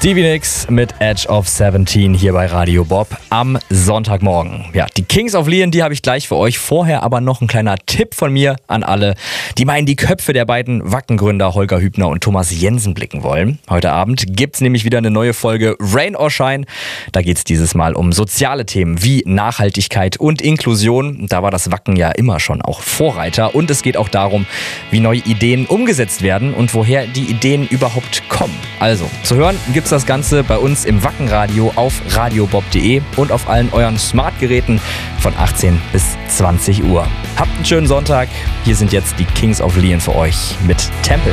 Stevie Nicks mit Edge of 17 hier bei Radio Bob am Sonntagmorgen. Ja, die Kings of Leon, die habe ich gleich für euch. Vorher aber noch ein kleiner Tipp von mir an alle, die mal in die Köpfe der beiden Wacken-Gründer Holger Hübner und Thomas Jensen blicken wollen. Heute Abend gibt's nämlich wieder eine neue Folge Rain or Shine. Da geht's dieses Mal um soziale Themen wie Nachhaltigkeit und Inklusion. Da war das Wacken ja immer schon auch Vorreiter. Und es geht auch darum, wie neue Ideen umgesetzt werden und woher die Ideen überhaupt kommen. Also, zu hören gibt's das Ganze bei uns im Wackenradio auf radiobob.de und auf allen euren Smartgeräten von 18 bis 20 Uhr. Habt einen schönen Sonntag. Hier sind jetzt die Kings of Leon für euch mit Tempel.